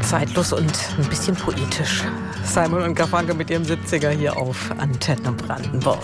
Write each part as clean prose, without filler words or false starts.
zeitlos und ein bisschen poetisch. Simon und Garfunkel mit ihrem 70er hier auf Antenne Brandenburg.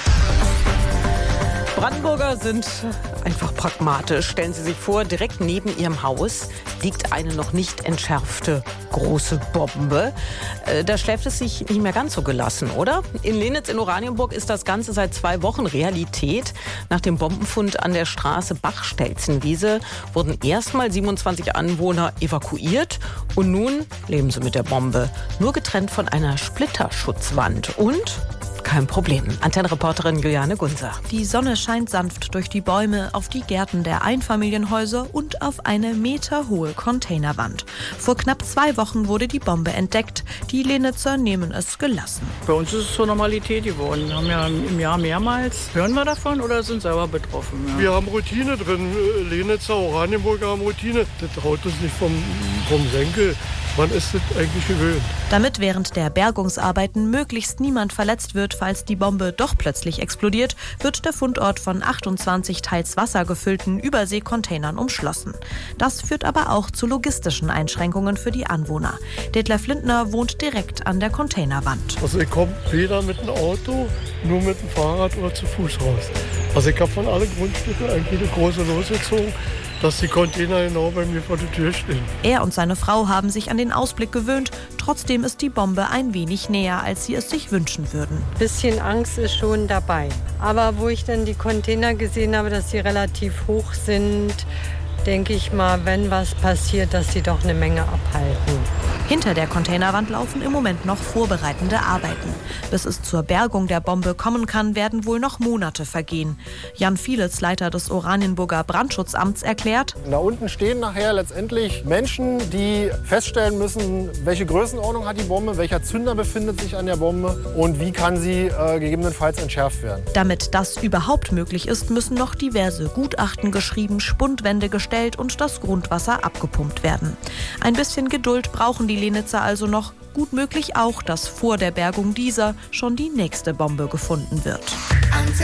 Brandenburger sind einfach pragmatisch. Stellen Sie sich vor, direkt neben Ihrem Haus liegt eine noch nicht entschärfte große Bombe. Da schläft es sich nicht mehr ganz so gelassen, oder? In Lenitz in Oranienburg ist das Ganze seit 2 Wochen Realität. Nach dem Bombenfund an der Straße Bach-Stelzenwiese wurden erstmal 27 Anwohner evakuiert und nun leben sie mit der Bombe. Nur getrennt von einer Splitterschutzwand und kein Problem. Antenne-Reporterin Juliane Gunzer. Die Sonne scheint sanft durch die Bäume auf die Gärten der Einfamilienhäuser und auf eine meterhohe Containerwand. Vor knapp 2 Wochen wurde die Bombe entdeckt. Die Lenitzer nehmen es gelassen. Bei uns ist es zur Normalität geworden. Wir haben ja im Jahr mehrmals. Hören wir davon oder sind selber betroffen? Ja. Wir haben Routine drin. Lenitzer, Oranienburger haben Routine. Das haut uns nicht vom Senkel. Man ist es eigentlich gewöhnt. Damit während der Bergungsarbeiten möglichst niemand verletzt wird, falls die Bombe doch plötzlich explodiert, wird der Fundort von 28 teils wassergefüllten Überseekontainern umschlossen. Das führt aber auch zu logistischen Einschränkungen für die Anwohner. Detlef Lindner wohnt direkt an der Containerwand. Also ich komme weder mit dem Auto, nur mit dem Fahrrad oder zu Fuß raus. Also ich habe von allen Grundstücken eigentlich eine große losgezogen, dass die Container genau bei mir vor der Tür stehen. Er und seine Frau haben sich an den Ausblick gewöhnt. Trotzdem ist die Bombe ein wenig näher, als sie es sich wünschen würden. Bisschen Angst ist schon dabei. Aber wo ich dann die Container gesehen habe, dass sie relativ hoch sind, denke ich mal, wenn was passiert, dass sie doch eine Menge abhalten. Hinter der Containerwand laufen im Moment noch vorbereitende Arbeiten. Bis es zur Bergung der Bombe kommen kann, werden wohl noch Monate vergehen. Jan Fielitz, Leiter des Oranienburger Brandschutzamts, erklärt: Da unten stehen nachher letztendlich Menschen, die feststellen müssen, welche Größenordnung hat die Bombe, welcher Zünder befindet sich an der Bombe und wie kann sie gegebenenfalls entschärft werden. Damit das überhaupt möglich ist, müssen noch diverse Gutachten geschrieben, Spundwände gestellt und das Grundwasser abgepumpt werden. Ein bisschen Geduld brauchen die Lenitzer also noch. Gut möglich auch, dass vor der Bergung dieser schon die nächste Bombe gefunden wird.